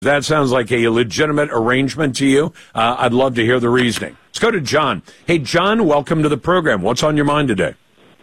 That sounds like a legitimate arrangement to you. I'd love to hear the reasoning. Let's go to John. Hey, John, welcome to the program. What's on your mind today?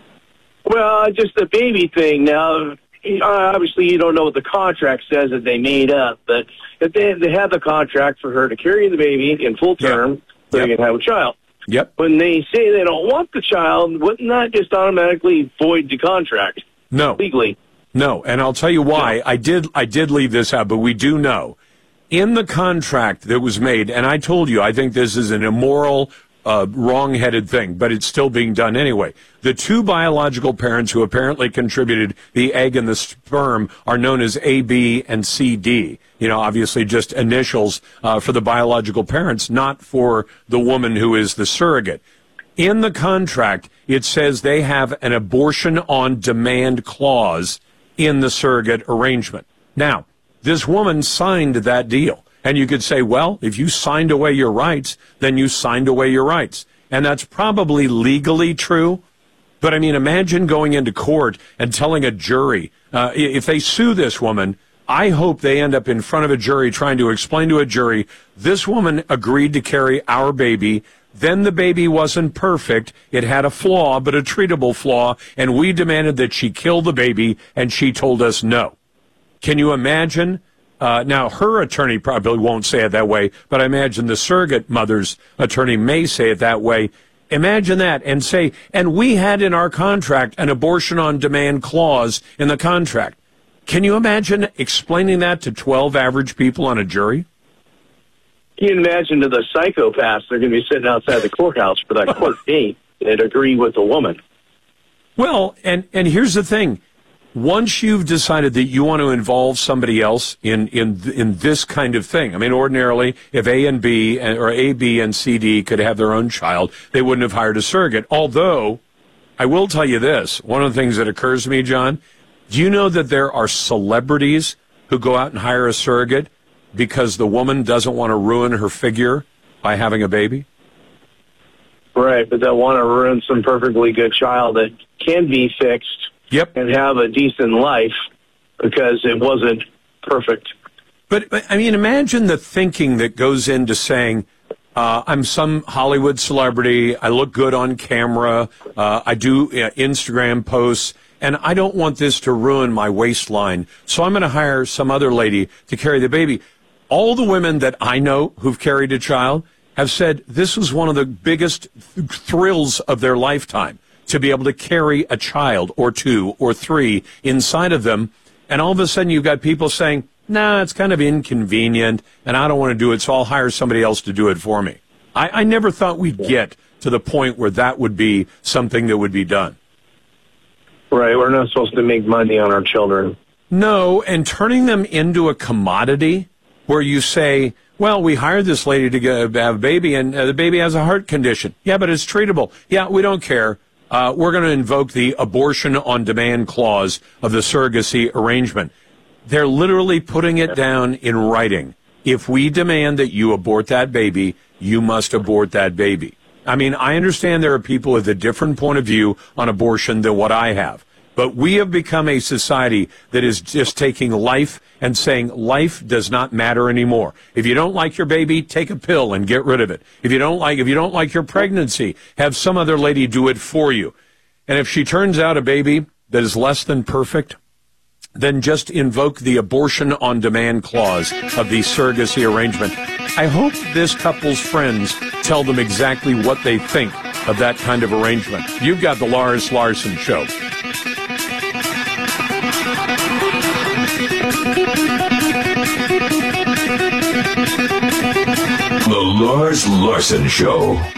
Well, just the baby thing. Now, obviously, you don't know what the contract says that they made up, but if they have the contract for her to carry the baby in full term, so they can have a child. Yep. When they say they don't want the child, wouldn't that just automatically void the contract? No. Legally. No, and I'll tell you why. No. I did leave this out, but we do know. In the contract that was made, and I told you, I think this is an immoral, wrong-headed thing, but it's still being done anyway. The two biological parents who apparently contributed the egg and the sperm are known as A, B, and C, D. You know, obviously just initials for the biological parents, not for the woman who is the surrogate. In the contract, it says they have an abortion-on-demand clause in the surrogate arrangement. Now, this woman signed that deal. And you could say, well, if you signed away your rights, then you signed away your rights. And that's probably legally true. But, I mean, imagine going into court and telling a jury, if they sue this woman, I hope they end up in front of a jury trying to explain to a jury, this woman agreed to carry our baby. Then the baby wasn't perfect. It had a flaw, but a treatable flaw. And we demanded that she kill the baby, and she told us no. Can you imagine? Now, her attorney probably won't say it that way, but I imagine the surrogate mother's attorney may say it that way. Imagine that and say, and we had in our contract an abortion-on-demand clause in the contract. Can you imagine explaining that to 12 average people on a jury? You can imagine to the psychopaths, they're going to be sitting outside the courthouse for that court date and agree with the woman. Well, and here's the thing. Once you've decided that you want to involve somebody else in this kind of thing, I mean, ordinarily, if A and B, or A, B, and C, D could have their own child, they wouldn't have hired a surrogate. Although, I will tell you this, one of the things that occurs to me, John, do you know that there are celebrities who go out and hire a surrogate because the woman doesn't want to ruin her figure by having a baby? Right, but they want to ruin some perfectly good child that can be fixed. Yep. And have a decent life because it wasn't perfect. But I mean, imagine the thinking that goes into saying, I'm some Hollywood celebrity, I look good on camera, I do Instagram posts, and I don't want this to ruin my waistline, so I'm going to hire some other lady to carry the baby. All the women that I know who've carried a child have said this was one of the biggest thrills of their lifetime, to be able to carry a child or two or three inside of them. And all of a sudden you've got people saying, nah, it's kind of inconvenient and I don't want to do it, so I'll hire somebody else to do it for me. I never thought we'd get to the point where that would be something that would be done. Right, we're not supposed to make money on our children. No, and turning them into a commodity where you say, well, we hired this lady to have a baby and the baby has a heart condition. Yeah, but it's treatable. Yeah, we don't care. We're going to invoke the abortion-on-demand clause of the surrogacy arrangement. They're literally putting it down in writing. If we demand that you abort that baby, you must abort that baby. I mean, I understand there are people with a different point of view on abortion than what I have. But we have become a society that is just taking life and saying life does not matter anymore. If you don't like your baby, take a pill and get rid of it. If you don't like your pregnancy, have some other lady do it for you. And if she turns out a baby that is less than perfect, then just invoke the abortion-on-demand clause of the surrogacy arrangement. I hope this couple's friends tell them exactly what they think of that kind of arrangement. You've got the Lars Larson Show. The Lars Larson Show.